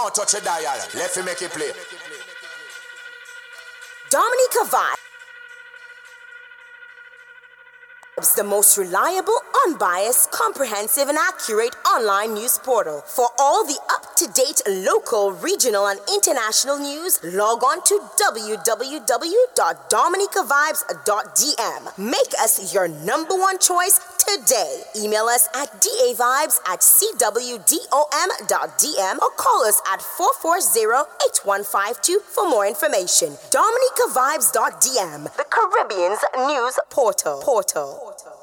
Don't touch a dial. Let me make it play. Dominica Vibes, the most reliable, unbiased, comprehensive, and accurate online news portal. For all the up-to-date local, regional, and international news, log on to www.dominicavibes.dm. Make us your number one choice today. Email us at davibes@cwdom.dm or call us at 440-8152 for more information. DominicaVibes.dm, the Caribbean's news portal.